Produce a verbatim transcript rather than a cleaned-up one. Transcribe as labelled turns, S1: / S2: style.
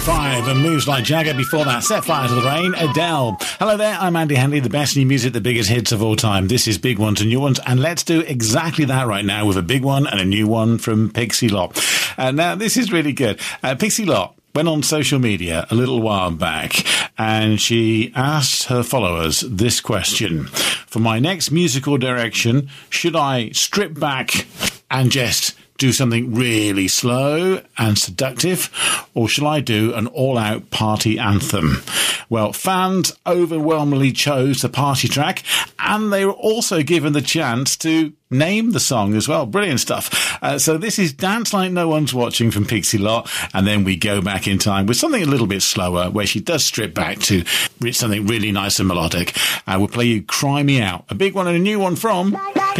S1: five and Moves Like Jagger. Before that, Set Fire to the Rain, Adele. Hello there, I'm Andy Hanley, the best new music, the biggest hits of all time. This is Big Ones and New Ones, and let's do exactly that right now with a big one and a new one from Pixie Lott. And now, this is really good. Uh, Pixie Lott went on social media a little while back and she asked her followers this question. For my next musical direction, should I strip back and just do something really slow and seductive, or shall I do an all-out party anthem? Well, fans overwhelmingly chose the party track, and they were also given the chance to name the song as well. Brilliant stuff. Uh, so this is Dance Like No One's Watching from Pixie Lott, and then we go back in time with something a little bit slower, where she does strip back to something really nice and melodic. Uh, we'll play you Cry Me Out, a big one and a new one from